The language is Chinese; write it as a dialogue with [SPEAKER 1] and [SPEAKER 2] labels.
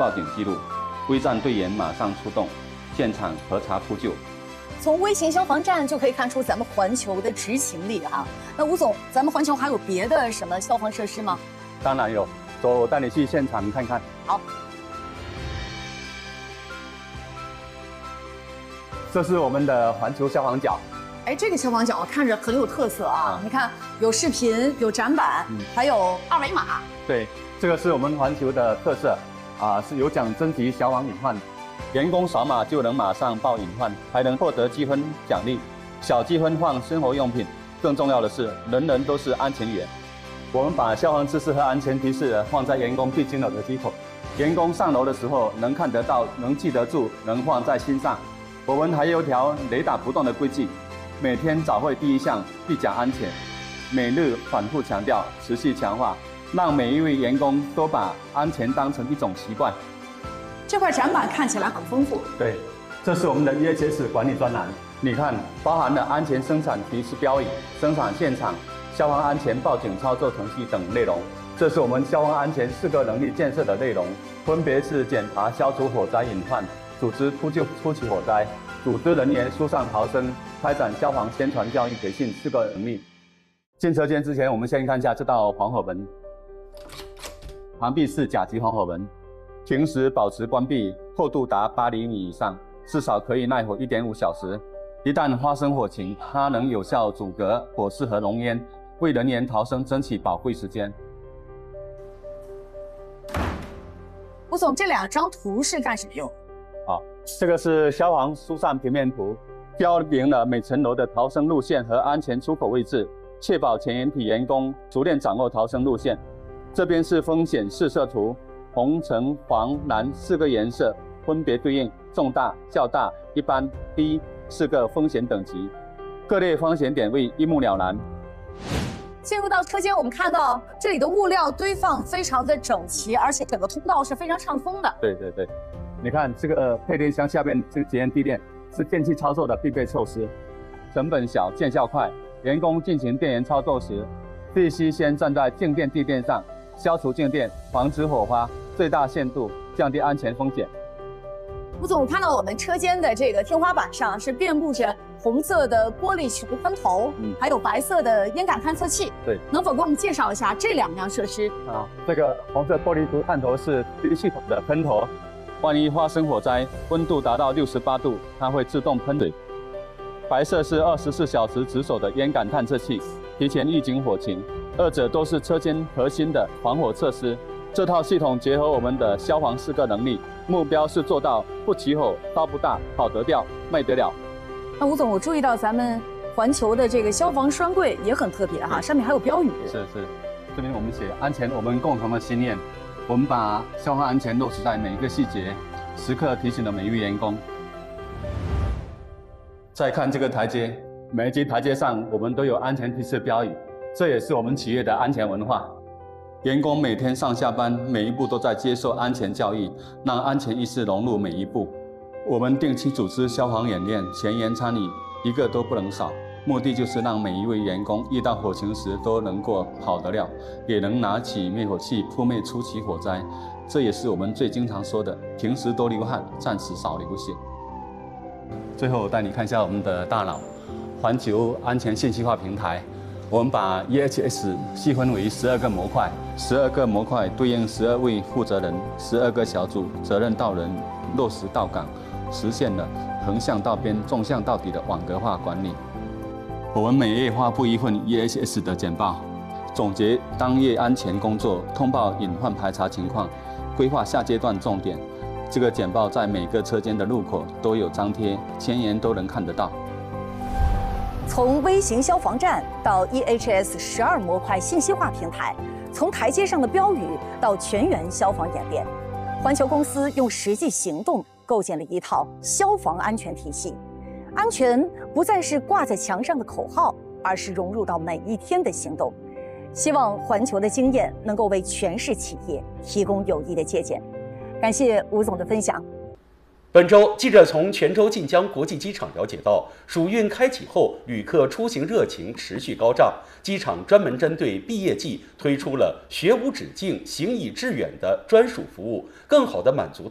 [SPEAKER 1] 报警记录，危战队员马上出动，现场核查扑救。
[SPEAKER 2] 从微型消防站就可以看出咱们环球的执行力啊。那吴总，咱们环球还有别的什么消防设施吗？
[SPEAKER 1] 当然有，走，我带你去现场看看。
[SPEAKER 2] 好。
[SPEAKER 1] 这是我们的环球消防角。
[SPEAKER 2] 哎，这个消防角看着很有特色啊！你看，有视频，有展板，还有二维码。
[SPEAKER 1] 对，这个是我们环球的特色是有奖征集消防隐患，员工扫码就能马上报隐患，还能获得积分奖励，小积分换生活用品。更重要的是，人人都是安全员。我们把消防知识和安全提示放在员工必经的楼梯口，员工上楼的时候能看得到，能记得住，能放在心上。我们还有条雷打不动的规矩。每天早会第一项必讲安全，每日反复强调，持续强化，让每一位员工都把安全当成一种习惯。
[SPEAKER 2] 这块展板看起来很丰富。
[SPEAKER 1] 对，这是我们的 EHS 管理专栏。你看，包含了安全生产提示标语、生产现场、消防安全报警操作程序等内容。这是我们消防安全4个能力建设的内容，分别是检查消除火灾隐患、组织扑救初期火灾、组织人员疏散逃生、开展消防宣传教育培训4个能力。进车间之前，我们先看一下这道防火门，旁壁是甲级防火门，平时保持关闭，厚度达8厘米以上，至少可以耐火1.5小时。一旦发生火情，它能有效阻隔火势和浓烟，为人员逃生争取宝贵时间。
[SPEAKER 2] 吴总，这2张图是干什么用？
[SPEAKER 1] 这个是消防疏散平面图，标明了每层楼的逃生路线和安全出口位置，确保前沿体员工熟练掌握逃生路线。这边是风险试射图，红、橙、黄、蓝4个颜色分别对应重大、较大、一般、低4个风险等级，各类风险点位一目了然。
[SPEAKER 2] 进入到车间，我们看到这里的物料堆放非常的整齐，而且整个通道是非常畅通的。
[SPEAKER 1] 对对对，你看这个配电箱下面这个节烟地垫是电气操作的必备措施，成本小，见效快。员工进行电源操作时，必须先站在静电地垫上，消除静电，防止火花，最大限度降低安全风险。
[SPEAKER 2] 吴总，我看到我们车间的这个天花板上是遍布着红色的玻璃球喷头，还有白色的烟感探测器。对，能否给我们介绍一下这2样设施？
[SPEAKER 1] 这个红色玻璃图探头是第一系统的喷头，万一发生火灾，温度达到68度，它会自动喷水。白色是24小时值守的烟感探测器，提前预警火情。2者都是车间核心的防火设施。这套系统结合我们的消防4个能力，目标是做到不起火、烧不大、跑得掉、卖得了。
[SPEAKER 2] 那吴总，我注意到咱们环球的这个消防栓柜也很特别哈，上面还有标语。是，
[SPEAKER 1] 这边我们写安全，我们共同的信念。我们把消防安全落实在每一个细节，时刻提醒了每一位员工。再看这个台阶，每一级台阶上我们都有安全提示标语，这也是我们企业的安全文化。员工每天上下班，每一步都在接受安全教育，让安全意识融入每一步。我们定期组织消防演练，全员参与，一个都不能少。目的就是让每一位员工遇到火情时都能够跑得了，也能拿起灭火器扑灭初期火灾。这也是我们最经常说的，平时多流汗，战时少流血。最后我带你看一下我们的大脑，环球安全信息化平台。我们把 EHS 细分为12个模块，12个模块对应12位负责人，12个小组，责任到人，落实到岗，实现了横向到边、纵向到底的网格化管理。我们每月发布一份 EHS 的简报，总结当月安全工作，通报隐患排查情况，规划下阶段重点。这个简报在每个车间的入口都有张贴，全员都能看得到。
[SPEAKER 2] 从微型消防站到 EHS 12模块信息化平台，从台阶上的标语到全员消防演练，环球公司用实际行动构建了一套消防安全体系。安全不再是挂在墙上的口号，而是融入到每一天的行动。希望环球的经验能够为全市企业提供有益的借鉴。感谢吴总的分享。
[SPEAKER 3] 本周，记者从泉州晋江国际机场了解到，暑运开启后，旅客出行热情持续高涨。机场专门针对毕业季推出了“学无止境，行以致远”的专属服务，更好地满足